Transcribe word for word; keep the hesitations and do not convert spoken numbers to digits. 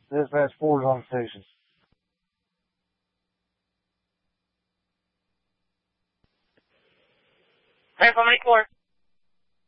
Dispatch four is on station. Rainbow Mike four.